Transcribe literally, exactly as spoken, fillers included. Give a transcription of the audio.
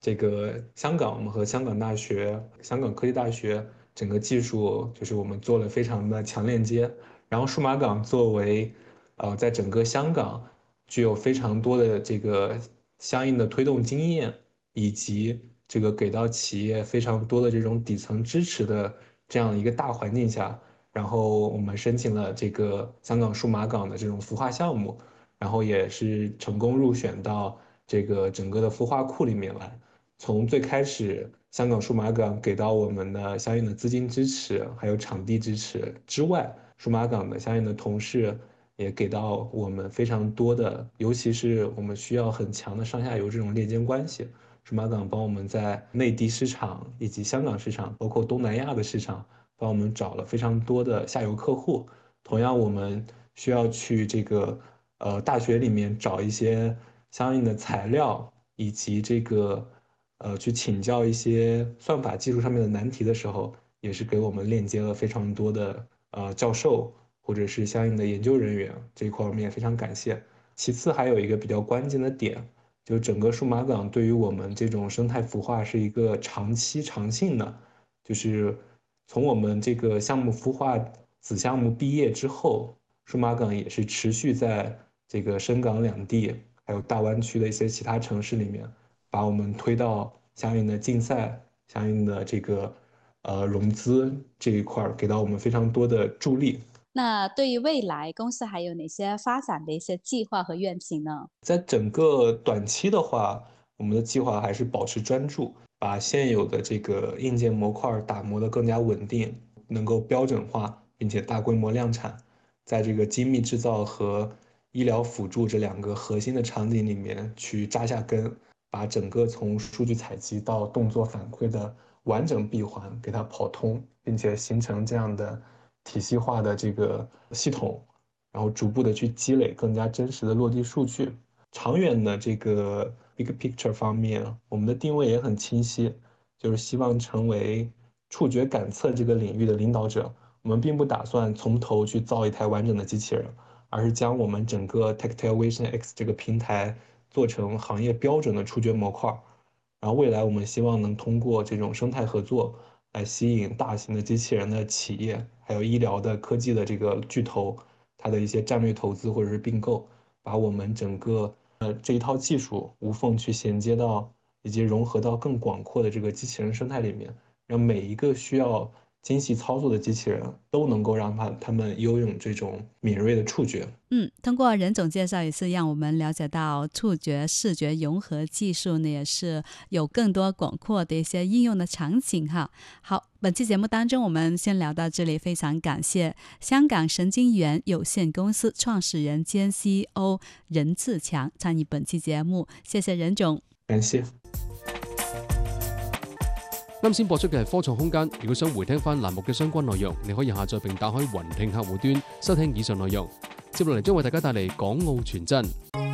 这个香港，我们和香港大学、香港科技大学整个技术就是我们做了非常的强链接。然后数码港作为呃在整个香港具有非常多的这个相应的推动经验，以及这个给到企业非常多的这种底层支持的这样一个大环境下，然后我们申请了这个香港数码港的这种孵化项目，然后也是成功入选到这个整个的孵化库里面来。从最开始香港数码港给到我们的相应的资金支持，还有场地支持之外，数码港的相应的同事也给到我们非常多的，尤其是我们需要很强的上下游这种链接关系。数码港帮我们在内地市场以及香港市场，包括东南亚的市场，帮我们找了非常多的下游客户。同样，我们需要去这个呃大学里面找一些相应的材料，以及这个呃去请教一些算法技术上面的难题的时候，也是给我们链接了非常多的呃教授或者是相应的研究人员，这一块我们也非常感谢。其次还有一个比较关键的点，就整个数码港对于我们这种生态孵化是一个长期长性的，就是从我们这个项目孵化子项目毕业之后，数码港也是持续在这个深港两地还有大湾区的一些其他城市里面，把我们推到相应的竞赛、相应的这个呃融资这一块，给到我们非常多的助力。 那对于未来公司还有哪些发展的一些计划和愿景呢？ 在整个短期的话，我们的计划还是保持专注，把现有的这个硬件模块打磨得更加稳定，能够标准化，并且大规模量产。在这个精密制造和医疗辅助这两个核心的场景里面去扎下根，把整个从数据采集到动作反馈的完整闭环给它跑通，并且形成这样的体系化的这个系统，然后逐步的去积累更加真实的落地数据。长远的这个 big picture 方面，我们的定位也很清晰，就是希望成为触觉感测这个领域的领导者。我们并不打算从头去造一台完整的机器人，而是将我们整个 Tactile Vision X 这个平台做成行业标准的触觉模块。然后未来我们希望能通过这种生态合作，来吸引大型的机器人的企业，还有医疗的科技的这个巨头，它的一些战略投资或者是并购，把我们整个呃这一套技术无缝去衔接到以及融合到更广阔的这个机器人生态里面，让每一个需要精细操作的机器人都能够让它它们拥有这种敏锐的触觉。 嗯，通过任总介绍也是让我们了解到触觉视觉融合技术呢，也是有更多广阔的一些应用的场景哈。好，本期节目当中我们先聊到这里，非常感谢香港神经元有限公司创始人兼 C E O 任志强参与本期节目，谢谢任总。 感谢。 啱先播出嘅係科創空間，如果想回聽翻欄目嘅相關內容，你可以下載並打開雲聽客戶端收聽以上內容。接落嚟將為大家帶嚟港澳傳真。